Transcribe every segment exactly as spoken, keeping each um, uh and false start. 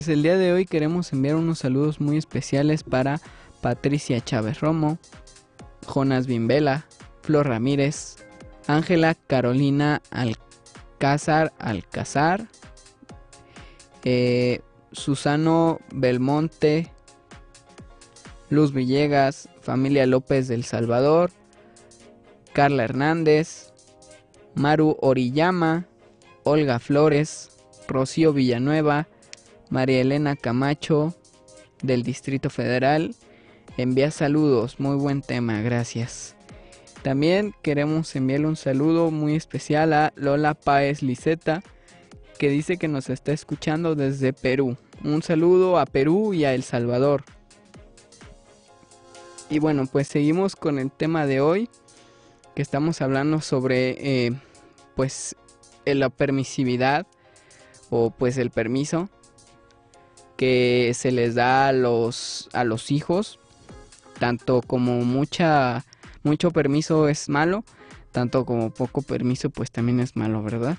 El día de hoy queremos enviar unos saludos muy especiales para Patricia Chávez Romo, Jonas Bimbela, Flor Ramírez, Ángela Carolina Alcázar Alcázar, eh, Susano Belmonte, Luz Villegas, familia López del Salvador, Carla Hernández, Maru Oriyama, Olga Flores, Rocío Villanueva, María Elena Camacho del Distrito Federal. Envía saludos, muy buen tema, gracias. También queremos enviarle un saludo muy especial a Lola Páez Liseta, que dice que nos está escuchando desde Perú. Un saludo a Perú y a El Salvador. Y bueno, pues seguimos con el tema de hoy, que estamos hablando sobre eh, pues la permisividad o pues el permiso que se les da a los a los hijos, tanto como mucha mucho permiso es malo, tanto como poco permiso pues también es malo, ¿verdad?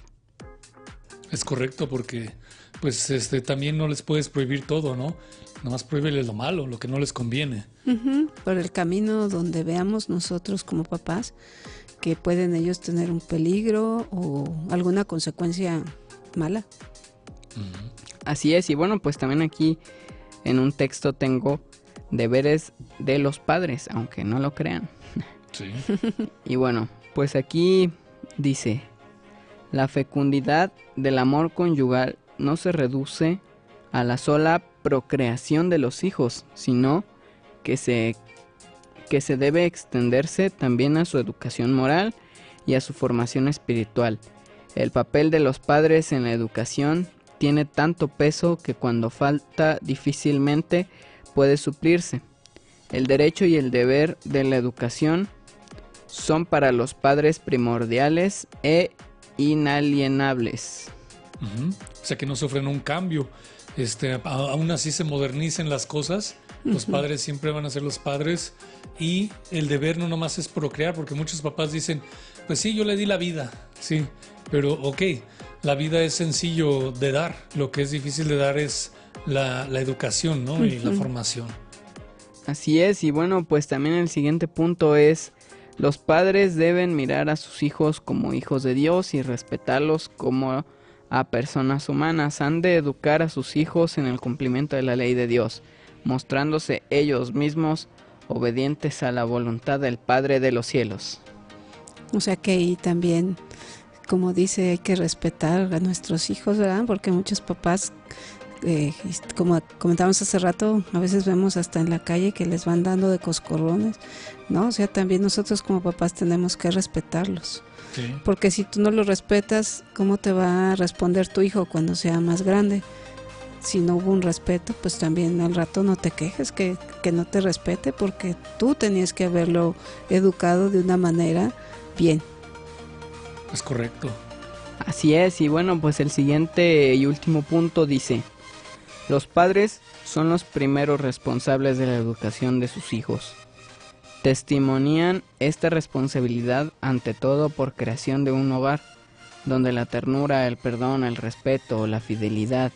Es correcto, porque pues este también no les puedes prohibir todo, ¿no? Nomás prohíbeles lo malo, lo que no les conviene. Uh-huh. Por el camino donde veamos nosotros como papás que pueden ellos tener un peligro o alguna consecuencia mala. Uh-huh. Así es, y bueno, pues también aquí en un texto tengo deberes de los padres, aunque no lo crean. Sí. Y bueno, pues aquí dice: la fecundidad del amor conyugal no se reduce a la sola procreación de los hijos, sino que se, que se debe extenderse también a su educación moral y a su formación espiritual. El papel de los padres en la educación tiene tanto peso que cuando falta difícilmente puede suplirse. El derecho y el deber de la educación son para los padres primordiales e inalienables. Uh-huh. O sea que no sufren un cambio. Este, a, aún así se modernicen las cosas. Los uh-huh. padres siempre van a ser los padres. Y el deber no nomás es procrear, porque muchos papás dicen, pues sí, yo le di la vida, sí, pero ok, la vida es sencillo de dar, lo que es difícil de dar es la, la educación, ¿no? Uh-huh. Y la formación. Así es, y bueno, pues también el siguiente punto es: los padres deben mirar a sus hijos como hijos de Dios y respetarlos como a personas humanas. Han de educar a sus hijos en el cumplimiento de la ley de Dios, mostrándose ellos mismos obedientes a la voluntad del Padre de los cielos. O sea que ahí también, como dice, hay que respetar a nuestros hijos, ¿verdad? Porque muchos papás, eh, como comentábamos hace rato, a veces vemos hasta en la calle que les van dando de coscorrones, ¿no? O sea, también nosotros como papás tenemos que respetarlos. Sí. Porque si tú no los respetas, ¿cómo te va a responder tu hijo cuando sea más grande? Si no hubo un respeto, pues también al rato no te quejes que, que no te respete, porque tú tenías que haberlo educado de una manera bien. Es correcto. Así es, y bueno, pues el siguiente y último punto dice: los padres son los primeros responsables de la educación de sus hijos. Testimonian esta responsabilidad ante todo por creación de un hogar, donde la ternura, el perdón, el respeto, la fidelidad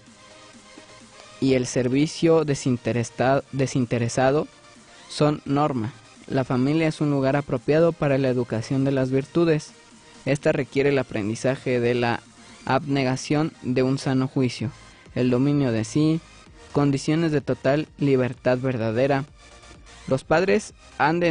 y el servicio desinteresado, desinteresado son norma. La familia es un lugar apropiado para la educación de las virtudes. Esta requiere el aprendizaje de la abnegación de un sano juicio, el dominio de sí, condiciones de total libertad verdadera. Los padres han de